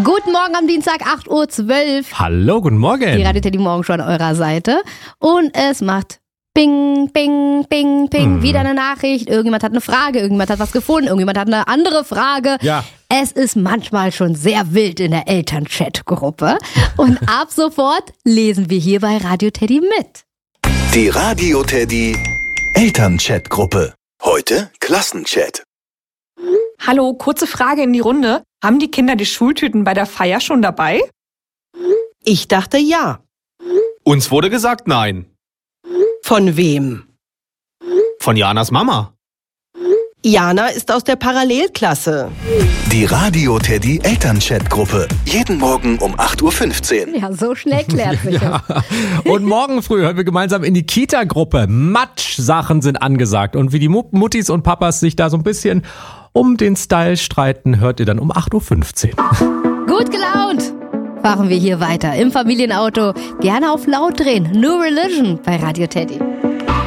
Guten Morgen am Dienstag, 8:12 Uhr. Hallo, guten Morgen. Die Radio Teddy Morgen schon an eurer Seite. Und es macht Ping, Ping, Ping, Ping. Wieder eine Nachricht. Irgendjemand hat eine Frage, irgendjemand hat was gefunden, irgendjemand hat eine andere Frage. Ja. Es ist manchmal schon sehr wild in der Elternchat-Gruppe. Und ab sofort lesen wir hier bei Radio Teddy mit. Die Radio Teddy Elternchat-Gruppe. Heute Klassenchat. Hallo, kurze Frage in die Runde. Haben die Kinder die Schultüten bei der Feier schon dabei? Ich dachte ja. Uns wurde gesagt nein. Von wem? Von Janas Mama. Jana ist aus der Parallelklasse. Die Radio Teddy Elternchat-Gruppe. Jeden Morgen um 8:15 Uhr. Ja, so schnell klärt sich das. Und morgen früh hören wir gemeinsam in die Kita-Gruppe. Matsch-Sachen sind angesagt. Und wie die Muttis und Papas sich da so ein bisschen um den Style streiten, hört ihr dann um 8:15 Uhr. Gut gelaunt fahren wir hier weiter im Familienauto. Gerne auf laut drehen. New Religion bei Radio Teddy.